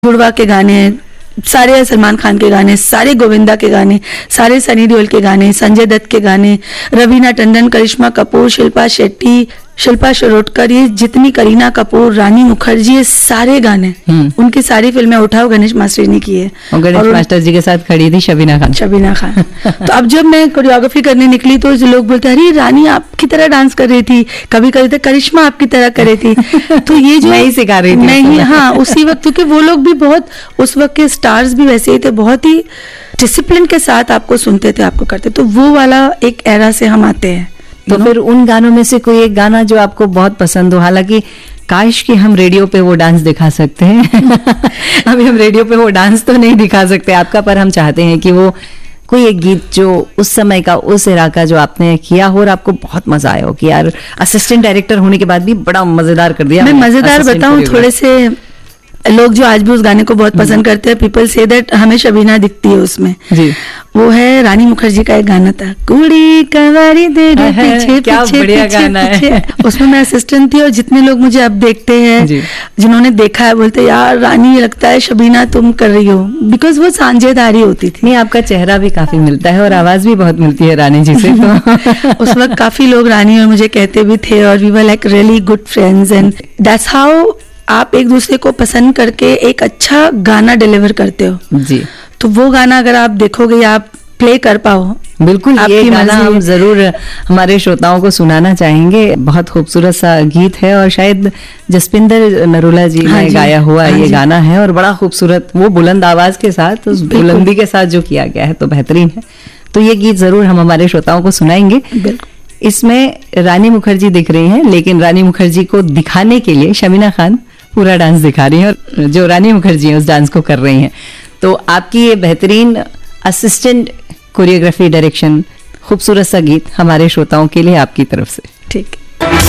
जुड़वा के गाने, सारे सलमान खान के गाने, सारे गोविंदा के गाने, सारे सनी देओल के गाने, संजय दत्त के गाने, रवीना टंडन, करिश्मा कपूर, शिल्पा शेट्टी, शिल्पा शिरोडकर, ये जितनी, करीना कपूर, रानी मुखर्जी, ये सारे गाने उनकी सारी फिल्में उठाओ गणेश मास्टर ने की है। और गणेश मास्टर जी के साथ खड़ी थी शबीना खान। तो अब जब मैं कोरियोग्राफी करने निकली तो लोग बोलते अरे रानी आपकी तरह डांस कर रही थी, कभी कभी तो करिश्मा आपकी तरह कर रही थी। तो ये जो नहीं सिखा रही थी नहीं, हाँ उसी वक्त, क्योंकि वो लोग भी बहुत, उस वक्त के स्टार्स भी वैसे ही थे, बहुत ही डिसिप्लिन के साथ आपको सुनते थे, आपको करते। तो वो वाला एक एरा से हम आते हैं। तो फिर उन गानों में से कोई एक गाना जो आपको बहुत पसंद हो, हालांकि काश कि हम रेडियो पे वो डांस दिखा सकते हैं। अभी हम रेडियो पे वो डांस तो नहीं दिखा सकते आपका, पर हम चाहते हैं कि वो कोई एक गीत जो उस समय का, उस एरा का जो आपने किया हो और आपको बहुत मजा आया हो कि यार असिस्टेंट डायरेक्टर होने के बाद भी बड़ा मजेदार कर दिया। मैं मजेदार बताऊं, थोड़े से लोग जो आज भी उस गाने को बहुत पसंद करते हैं, पीपल से दैट हमें शबीना दिखती है उसमें जी। वो है रानी मुखर्जी का एक गाना था, कुड़ी कवारी दे दे पीछे क्या पीछे बढ़िया पीछे गाना है। उसमें मैं असिस्टेंट थी और जितने लोग मुझे अब देखते हैं, जिन्होंने देखा है, बोलते यार रानी लगता है शबीना तुम कर रही हो, बिकॉज वो सांझेदारी होती थी। नहीं, आपका चेहरा भी काफी मिलता है और आवाज भी बहुत मिलती है रानी जी से। तो उस वक्त काफी लोग रानी और मुझे कहते भी थे और we were like really good friends and that's how आप एक दूसरे को पसंद करके एक अच्छा गाना डिलीवर करते हो जी। तो वो गाना अगर आप देखोगे, आप प्ले कर पाओ, बिल्कुल ये गाना हम जरूर हमारे श्रोताओं को सुनाना चाहेंगे। बहुत खूबसूरत सा गीत है और शायद जसपिंदर नरूला जी ने गाया हुआ ये गाना है और बड़ा खूबसूरत, वो बुलंद आवाज के साथ, उस बुलंदी के साथ जो किया गया है तो बेहतरीन है। तो ये गीत जरूर हम हमारे श्रोताओं को सुनाएंगे। इसमें रानी मुखर्जी दिख रही हैं, लेकिन रानी मुखर्जी को दिखाने के लिए शबीना खान पूरा डांस दिखा रही है और जो रानी मुखर्जी है उस डांस को कर रही हैं। तो आपकी ये बेहतरीन असिस्टेंट कोरियोग्राफी, डायरेक्शन, खूबसूरत सा गीत हमारे श्रोताओं के लिए आपकी तरफ से। ठीक।